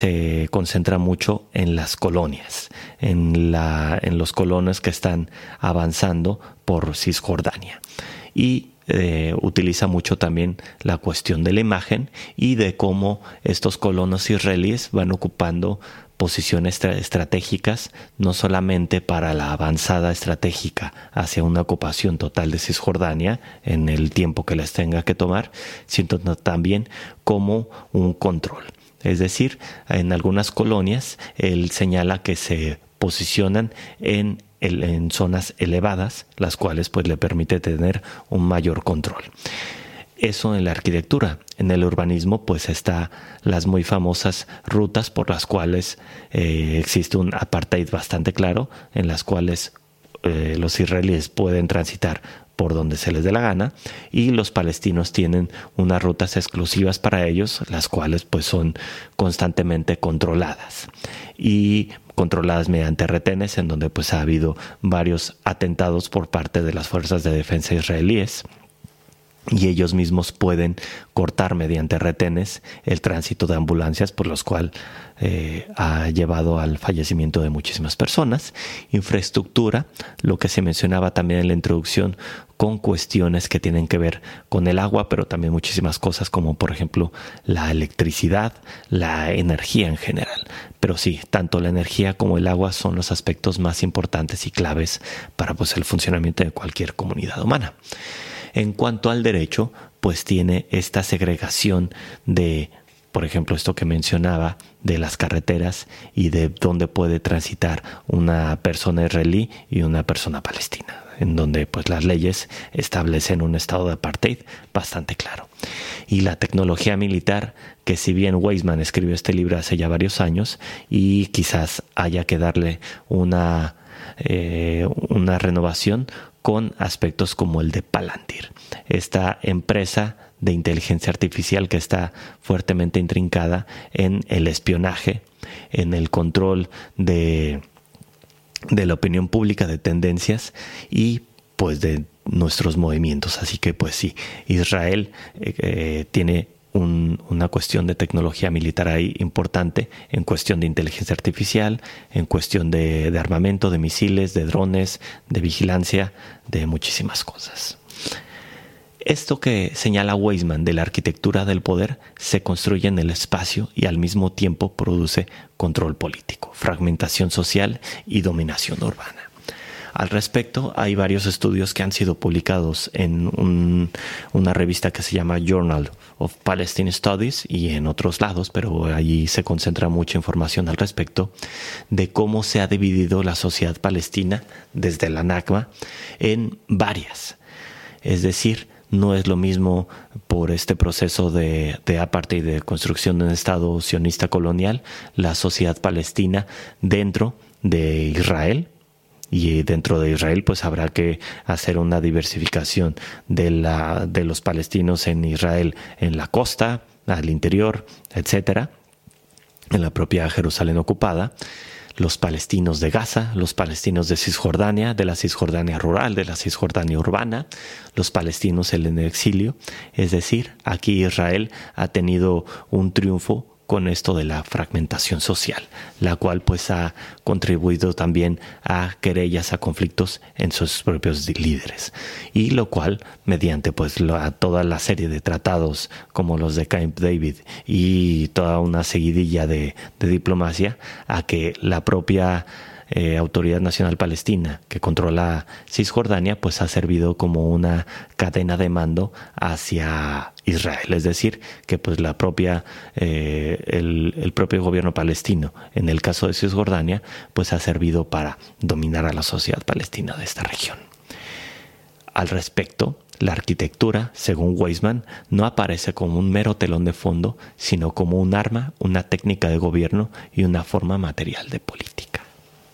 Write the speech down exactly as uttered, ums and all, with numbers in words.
se concentra mucho en las colonias, en, la, en los colonos que están avanzando por Cisjordania. Y eh, utiliza mucho también la cuestión de la imagen y de cómo estos colonos israelíes van ocupando posiciones estratégicas, no solamente para la avanzada estratégica hacia una ocupación total de Cisjordania en el tiempo que les tenga que tomar, sino también como un control. Es decir, en algunas colonias él señala que se posicionan en, el, en zonas elevadas, las cuales pues le permite tener un mayor control. Eso en la arquitectura. En el urbanismo pues está las muy famosas rutas por las cuales eh, existe un apartheid bastante claro, en las cuales eh, los israelíes pueden transitar por donde se les dé la gana, y los palestinos tienen unas rutas exclusivas para ellos, las cuales pues son constantemente controladas y controladas mediante retenes, en donde pues ha habido varios atentados por parte de las fuerzas de defensa israelíes, y ellos mismos pueden cortar mediante retenes el tránsito de ambulancias, por los cuales eh, ha llevado al fallecimiento de muchísimas personas. Infraestructura, lo que se mencionaba también en la introducción, con cuestiones que tienen que ver con el agua, pero también muchísimas cosas como por ejemplo la electricidad, la energía en general. Pero sí, tanto la energía como el agua son los aspectos más importantes y claves para pues, el funcionamiento de cualquier comunidad humana. En cuanto al derecho, pues tiene esta segregación de, por ejemplo, esto que mencionaba, de las carreteras y de dónde puede transitar una persona israelí y una persona palestina, en donde pues las leyes establecen un estado de apartheid bastante claro. Y la tecnología militar, que si bien Weizmann escribió este libro hace ya varios años y quizás haya que darle una, eh, una renovación, con aspectos como el de Palantir, esta empresa de inteligencia artificial que está fuertemente intrincada en el espionaje, en el control de, de la opinión pública, de tendencias y pues de nuestros movimientos. Así que pues sí, Israel eh, tiene Un, una cuestión de tecnología militar ahí importante, en cuestión de inteligencia artificial, en cuestión de, de armamento, de misiles, de drones, de vigilancia, de muchísimas cosas. Esto que señala Weizmann de la arquitectura del poder se construye en el espacio y al mismo tiempo produce control político, fragmentación social y dominación urbana. Al respecto, hay varios estudios que han sido publicados en un, una revista que se llama Journal of Palestine Studies y en otros lados, pero allí se concentra mucha información al respecto de cómo se ha dividido la sociedad palestina desde la Nakba en varias. Es decir, no es lo mismo por este proceso de, de apartheid y de construcción de un Estado sionista colonial, la sociedad palestina dentro de Israel. Y dentro de Israel pues habrá que hacer una diversificación de, la, de los palestinos en Israel, en la costa, al interior, etcétera, en la propia Jerusalén ocupada, los palestinos de Gaza, los palestinos de Cisjordania, de la Cisjordania rural, de la Cisjordania urbana, los palestinos en el exilio. Es decir, aquí Israel ha tenido un triunfo con esto de la fragmentación social, la cual pues ha contribuido también a querellas, a conflictos en sus propios líderes, y lo cual mediante pues la, toda la serie de tratados como los de Camp David y toda una seguidilla de, de diplomacia, a que la propia Eh, Autoridad Nacional Palestina, que controla Cisjordania, pues ha servido como una cadena de mando hacia Israel. Es decir, que pues la propia, eh, el, el propio gobierno palestino, en el caso de Cisjordania, pues ha servido para dominar a la sociedad palestina de esta región. Al respecto, la arquitectura, según Weizmann, no aparece como un mero telón de fondo, sino como un arma, una técnica de gobierno y una forma material de política.